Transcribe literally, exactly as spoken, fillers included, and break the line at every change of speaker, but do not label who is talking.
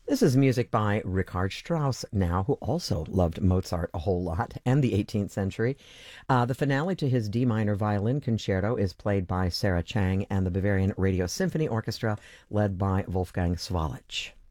This is music by Richard Strauss, now, who also loved Mozart a whole lot and the eighteenth century. Uh, the finale to his D minor violin concerto is played by Sarah Chang and the Bavarian Radio Symphony Orchestra, led by Wolfgang Swalich.